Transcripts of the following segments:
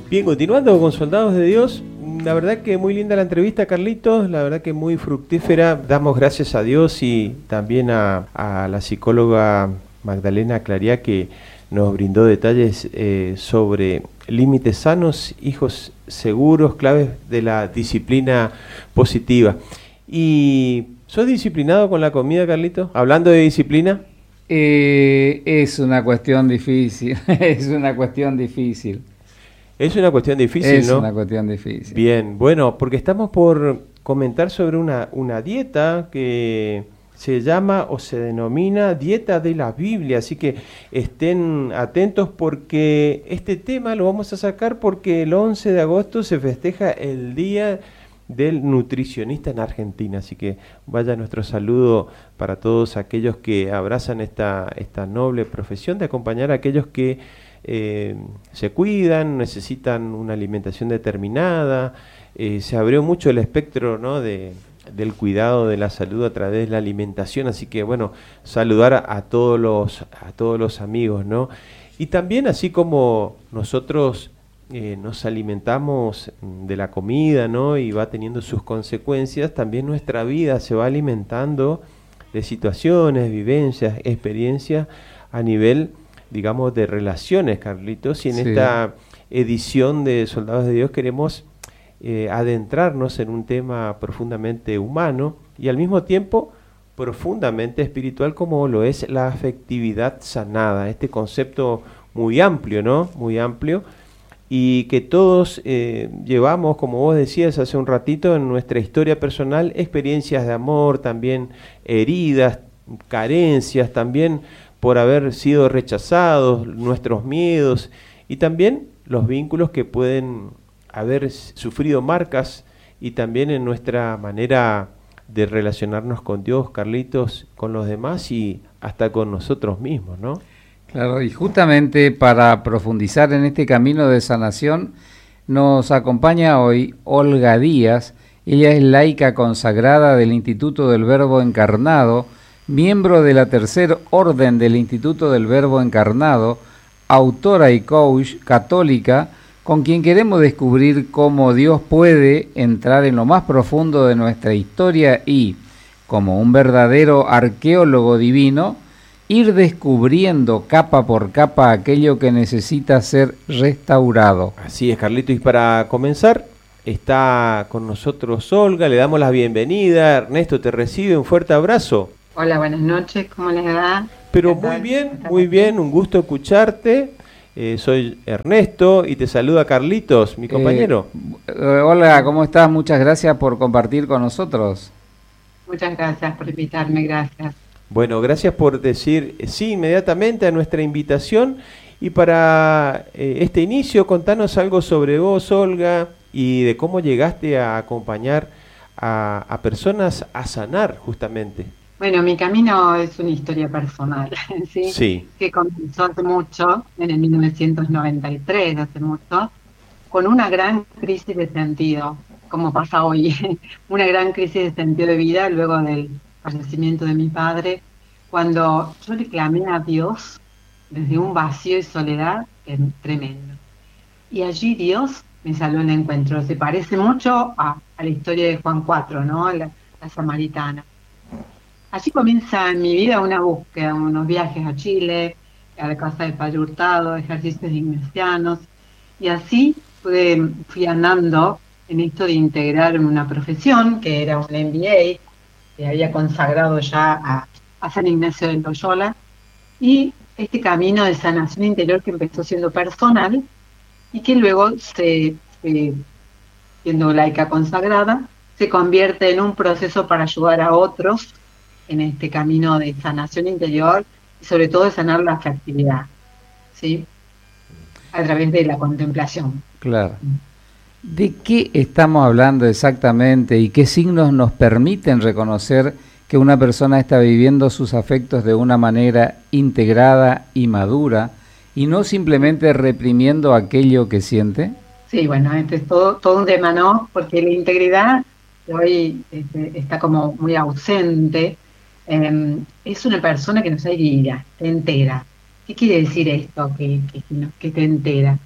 Bien, continuando con Soldados de Dios, la verdad que muy linda la entrevista, Carlitos, la verdad que muy fructífera. Damos gracias a Dios y también a la psicóloga Magdalena Clariá, que nos brindó detalles sobre límites sanos, hijos seguros, claves de la disciplina positiva. ¿Y sos disciplinado con la comida, Carlitos? Hablando de disciplina. Es una cuestión difícil, es una cuestión difícil. Es una cuestión difícil, Es ¿no? una cuestión difícil. Bien, bueno, porque estamos por comentar sobre una dieta que se llama o se denomina dieta de la Biblia, así que estén atentos porque este tema lo vamos a sacar porque el 11 de agosto se festeja el Día del Nutricionista en Argentina, así que vaya nuestro saludo para todos aquellos que abrazan esta noble profesión de acompañar a aquellos que se cuidan, necesitan una alimentación determinada. Se abrió mucho el espectro, ¿no?, del cuidado de la salud a través de la alimentación, así que bueno, saludar a todos los amigos, ¿no? Y también así como nosotros nos alimentamos de la comida, ¿no?, y va teniendo sus consecuencias, también nuestra vida se va alimentando de situaciones, vivencias, experiencias a nivel, digamos, de relaciones, Carlitos, y en Sí. esta edición de Soldados de Dios queremos adentrarnos en un tema profundamente humano y al mismo tiempo profundamente espiritual, como lo es la afectividad sanada, este concepto muy amplio, ¿no? Muy amplio, y que todos llevamos, como vos decías hace un ratito, en nuestra historia personal, experiencias de amor, también heridas, carencias, también por haber sido rechazados, nuestros miedos y también los vínculos que pueden haber sufrido marcas y también en nuestra manera de relacionarnos con Dios, Carlitos, con los demás y hasta con nosotros mismos, ¿no? Claro, y justamente para profundizar en este camino de sanación, nos acompaña hoy Olga Díaz. Ella es laica consagrada del Instituto del Verbo Encarnado, miembro de la Tercer Orden del Instituto del Verbo Encarnado, autora y coach católica, con quien queremos descubrir cómo Dios puede entrar en lo más profundo de nuestra historia y, como un verdadero arqueólogo divino, ir descubriendo capa por capa aquello que necesita ser restaurado. Así es, Carlito, y para comenzar está con nosotros Olga, le damos la bienvenida. Ernesto te recibe, un fuerte abrazo. Hola, buenas noches, ¿cómo les va? Pero muy bien, un gusto escucharte. Soy Ernesto y te saluda Carlitos, mi compañero. Olga, ¿cómo estás? Muchas gracias por compartir con nosotros. Muchas gracias por invitarme, gracias. Bueno, gracias por decir sí inmediatamente a nuestra invitación. Y para este inicio, contanos algo sobre vos, Olga, y de cómo llegaste a acompañar a personas a sanar justamente. Bueno, mi camino es una historia personal, ¿sí? Sí. Que comenzó hace mucho, en el 1993, hace mucho, con una gran crisis de sentido, como pasa hoy, una gran crisis de sentido de vida luego del fallecimiento de mi padre, cuando yo le clamé a Dios desde un vacío y soledad tremendo. Y allí Dios me salió el encuentro. Se parece mucho a la historia de Juan 4, ¿no? La samaritana. Allí comienza en mi vida una búsqueda, unos viajes a Chile, a la casa de Padre Hurtado, ejercicios ignacianos, y así fui andando en esto de integrar una profesión, que era un MBA, que había consagrado ya a San Ignacio de Loyola, y este camino de sanación interior que empezó siendo personal, y que luego, siendo laica consagrada, se convierte en un proceso para ayudar a otros en este camino de sanación interior y sobre todo de sanar la afectividad, ¿sí? A través de la contemplación. Claro. ¿De qué estamos hablando exactamente y qué signos nos permiten reconocer que una persona está viviendo sus afectos de una manera integrada y madura y no simplemente reprimiendo aquello que siente? Sí, bueno, este es todo un tema, ¿no? Porque la integridad hoy está como muy ausente. Es una persona que no se ira, te entera. ¿Qué quiere decir esto, que te entera?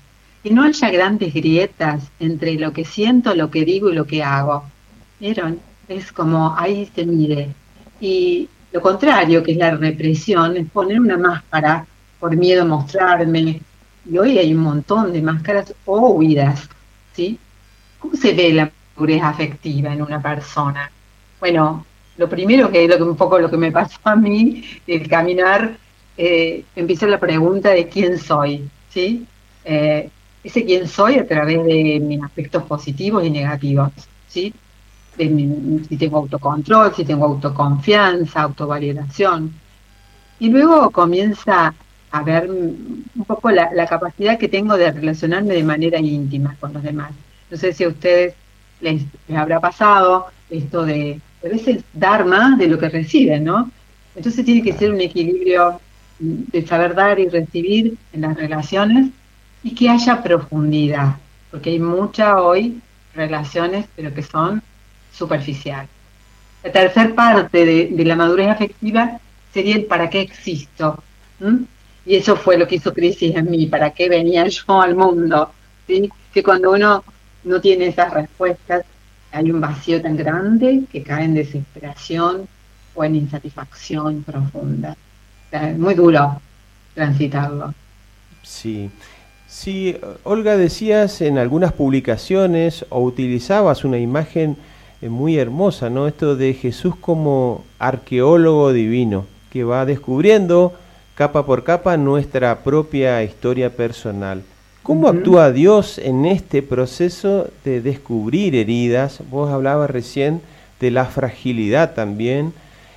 que no haya grandes grietas entre lo que siento, lo que digo y lo que hago. ¿Vieron? Es como ahí se mide. Y lo contrario, que es la represión, es poner una máscara por miedo a mostrarme. Y hoy hay un montón de máscaras o huidas, ¿sí? ¿Cómo se ve la madurez afectiva en una persona? Bueno, lo primero que es un poco lo que me pasó a mí, el caminar, empieza la pregunta de quién soy, ¿sí? Eh, ese quién soy a través de mis aspectos positivos y negativos, ¿sí? Si tengo autocontrol, si tengo autoconfianza, autovalidación. Y luego comienza a ver un poco la capacidad que tengo de relacionarme de manera íntima con los demás. No sé si a ustedes les habrá pasado esto de a veces dar más de lo que reciben, ¿no? Entonces tiene que ser un equilibrio de saber dar y recibir en las relaciones y que haya profundidad, porque hay muchas hoy relaciones, pero que son superficiales. La tercera parte de la madurez afectiva sería el para qué existo. ¿M? Y eso fue lo que hizo crisis en mí, para qué venía yo al mundo. ¿Sí? Que cuando uno no tiene esas respuestas, hay un vacío tan grande que cae en desesperación o en insatisfacción profunda. O sea, es muy duro transitarlo. Sí. Sí, Olga, decías en algunas publicaciones o utilizabas una imagen muy hermosa, ¿no? Esto de Jesús como arqueólogo divino, que va descubriendo capa por capa nuestra propia historia personal. ¿Cómo actúa Dios en este proceso de descubrir heridas? Vos hablabas recién de la fragilidad también,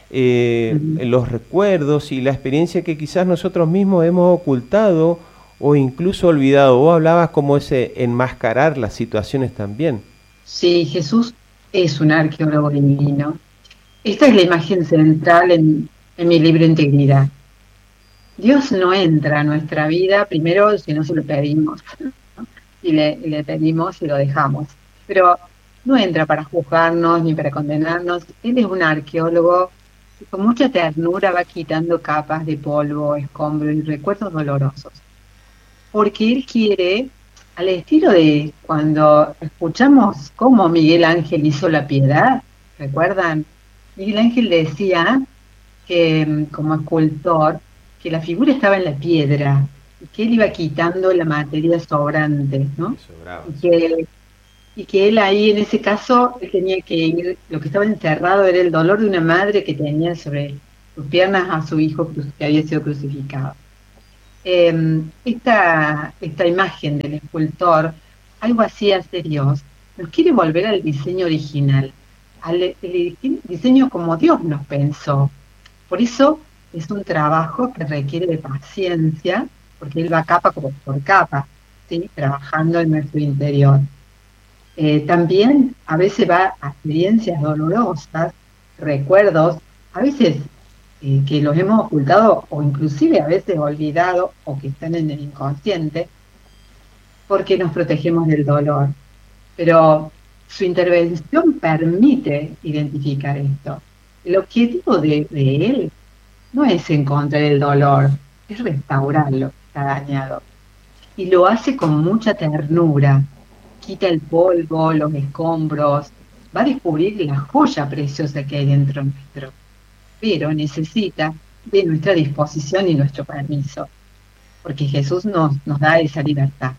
los recuerdos y la experiencia que quizás nosotros mismos hemos ocultado o incluso olvidado. Vos hablabas como ese enmascarar las situaciones también. Sí, Jesús es un arqueólogo divino. Esta es la imagen central en mi libro Integridad. Dios no entra a nuestra vida primero si no se lo pedimos, ¿no? Y le pedimos y lo dejamos. Pero no entra para juzgarnos ni para condenarnos. Él es un arqueólogo que con mucha ternura va quitando capas de polvo, escombros y recuerdos dolorosos. Porque él quiere, al estilo de cuando escuchamos cómo Miguel Ángel hizo la piedad, ¿recuerdan? Miguel Ángel decía que como escultor, que la figura estaba en la piedra, y que él iba quitando la materia sobrante, ¿no? Y que él ahí, en ese caso, él tenía que ir, lo que estaba encerrado era el dolor de una madre que tenía sobre sus piernas a su hijo que había sido crucificado. Esta imagen del escultor, algo así hace Dios, nos quiere volver al diseño original, al diseño como Dios nos pensó. Por eso es un trabajo que requiere de paciencia, porque Él va capa por capa, ¿sí? Trabajando en nuestro interior. También a veces va a experiencias dolorosas, recuerdos, a veces que los hemos ocultado o inclusive a veces olvidado o que están en el inconsciente, porque nos protegemos del dolor. Pero su intervención permite identificar esto. El objetivo de él no es encontrar el dolor, es restaurarlo, que está dañado. Y lo hace con mucha ternura. Quita el polvo, los escombros, va a descubrir la joya preciosa que hay dentro nuestro. Pero necesita de nuestra disposición y nuestro permiso, porque Jesús nos da esa libertad.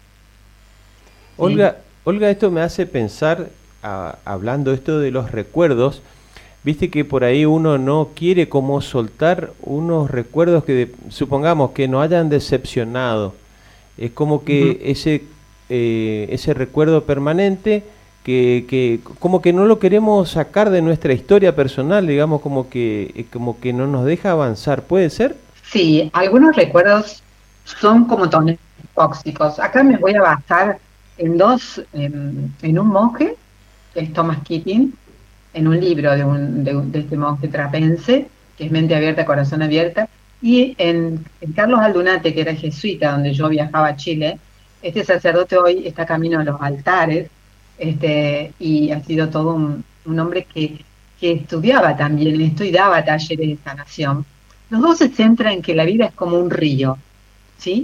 ¿Sí? Olga, esto me hace pensar, hablando esto de los recuerdos, viste que por ahí uno no quiere como soltar unos recuerdos que supongamos que nos hayan decepcionado. Es como que ese recuerdo permanente que como que no lo queremos sacar de nuestra historia personal, digamos, como que no nos deja avanzar. ¿Puede ser? Sí, algunos recuerdos son como tóxicos. Acá me voy a basar en en un monje, que es Thomas Keating, en un libro de este monje trapense, que es Mente Abierta, Corazón Abierta, y en Carlos Aldunate, que era jesuita, donde yo viajaba a Chile. Este sacerdote hoy está camino a los altares, y ha sido todo un hombre que estudiaba también esto y daba talleres de sanación. Los dos se centran en que la vida es como un río, ¿sí?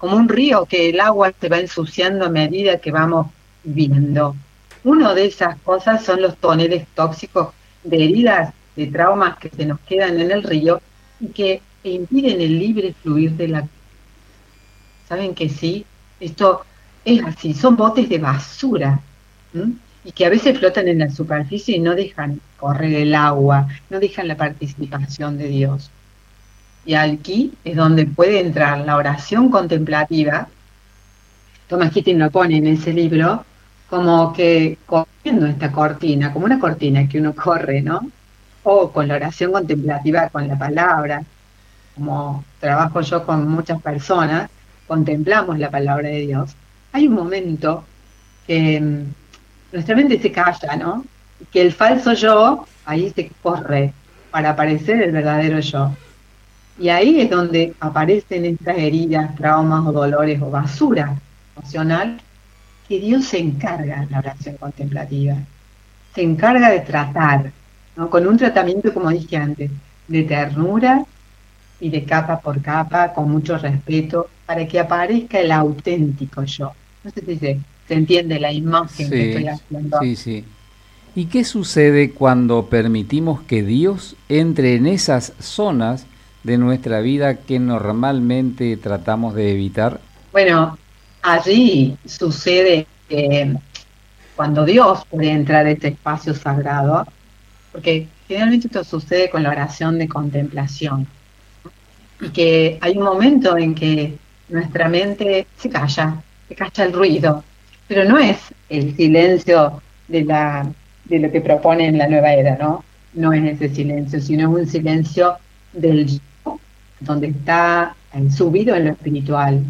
como un río que el agua se va ensuciando a medida que vamos viviendo. Una de esas cosas son los toneles tóxicos de heridas, de traumas que se nos quedan en el río y que impiden el libre fluir de la... ¿Saben que sí? Esto es así, son botes de basura, ¿m? Y que a veces flotan en la superficie y no dejan correr el agua, no dejan la participación de Dios. Y aquí es donde puede entrar la oración contemplativa. Thomas Keating lo pone en ese libro, como que corriendo esta cortina, como una cortina que uno corre, ¿no? O con la oración contemplativa, con la palabra, como trabajo yo con muchas personas, contemplamos la palabra de Dios. Hay un momento que nuestra mente se calla, ¿no? Y que el falso yo ahí se corre para aparecer el verdadero yo. Y ahí es donde aparecen estas heridas, traumas o dolores o basura emocional que Dios se encarga en la oración contemplativa. Se encarga de tratar, ¿no? Con un tratamiento, como dije antes, de ternura y de capa por capa, con mucho respeto, para que aparezca el auténtico yo. No sé si se entiende la imagen que estoy haciendo. Sí, sí. ¿Y qué sucede cuando permitimos que Dios entre en esas zonas de nuestra vida que normalmente tratamos de evitar? Bueno, allí sucede que cuando Dios puede entrar a este espacio sagrado, porque generalmente esto sucede con la oración de contemplación, y que hay un momento en que nuestra mente se calla el ruido, pero no es el silencio de lo que propone en la nueva era, ¿no? No es ese silencio, sino un silencio del yo, donde está subido en lo espiritual,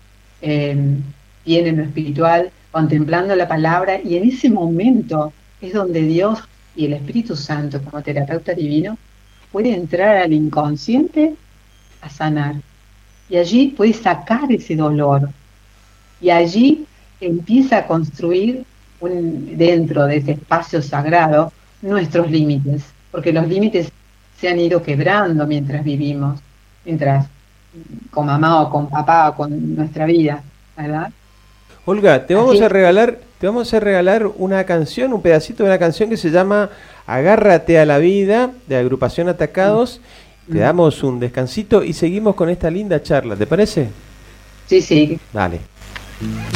viene en lo espiritual, contemplando la palabra, y en ese momento es donde Dios y el Espíritu Santo, como terapeuta divino, puede entrar al inconsciente a sanar. Y allí puede sacar ese dolor. Y allí empieza a construir dentro de ese espacio sagrado nuestros límites. Porque los límites se han ido quebrando mientras vivimos, mientras con mamá o con papá o con nuestra vida, ¿verdad? Olga, te vamos a regalar una canción, un pedacito de una canción que se llama Agárrate a la vida, de Agrupación Atacados. Te damos un descansito y seguimos con esta linda charla, ¿te parece? Sí, sí. Dale.